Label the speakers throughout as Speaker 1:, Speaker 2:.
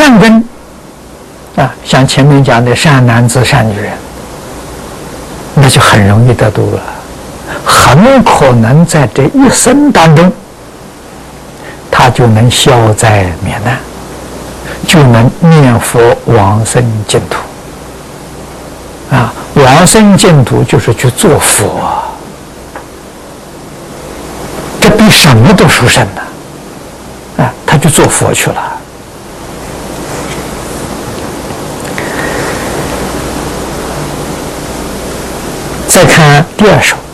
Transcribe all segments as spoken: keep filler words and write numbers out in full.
Speaker 1: 善根啊，像前面讲的善男子、善女人，那就很容易得度了，很可能在这一生当中，他就能消灾免难，就能念佛往生净土。啊，往生净土就是去做佛，这比什么都殊胜呢！啊，他去做佛去了。再看第二首，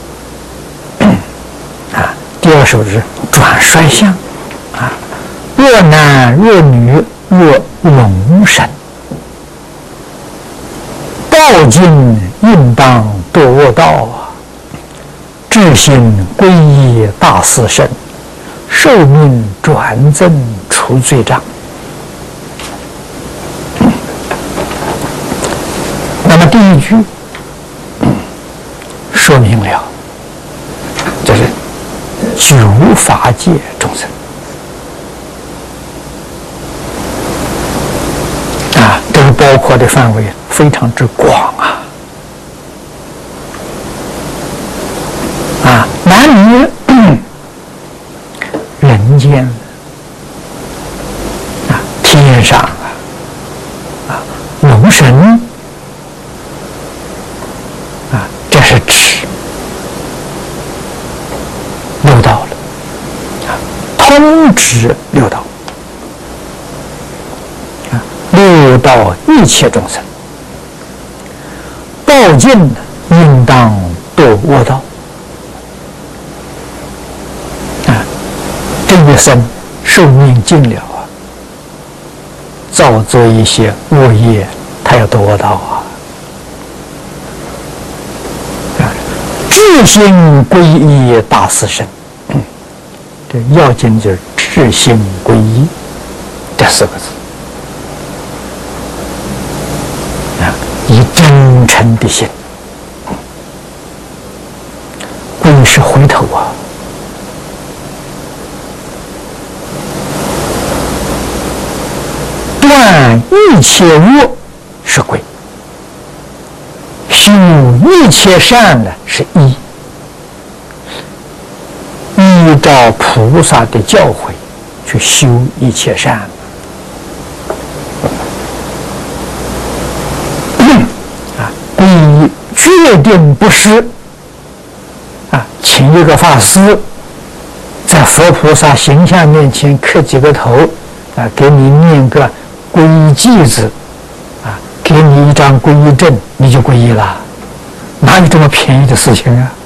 Speaker 1: 啊，第二首是转衰相，啊，若男若女若龙神。道尽应当堕恶道啊！至心皈依大四圣，寿命转增除罪障。那么第一句说明了，这是九法界众生啊，这个包括的范围非常之广啊！啊，男女、人间啊，天上啊，啊，龙神啊，这是指六道了啊，通指六道啊，六道一切众生。道尽应当堕恶道啊！这一生寿命尽了啊，造作一些恶业，他要堕恶道啊！啊，至心皈依大四圣，嗯，这要紧就是至心皈依这四个字。以真诚的心，皈是回头啊，断一切恶是皈，修一切善呢是依，依照菩萨的教诲去修一切善。决定不是啊，请一个法师在佛菩萨形象面前磕几个头啊，给你念个皈依偈子啊，给你一张皈依证，你就皈依了，哪有这么便宜的事情啊？